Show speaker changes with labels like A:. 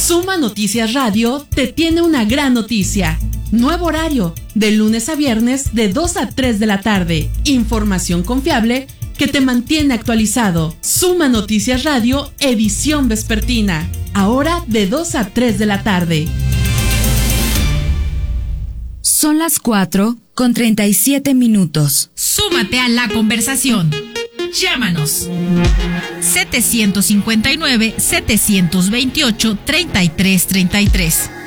A: Suma Noticias Radio te tiene una gran noticia. Nuevo horario, de lunes a viernes de 2 a 3 de la tarde. Información confiable que te mantiene actualizado. Suma Noticias Radio, edición vespertina. Ahora de 2 a 3 de la tarde.
B: Son las 4:37.
C: Súmate a la conversación. Llámanos 759-728-3333.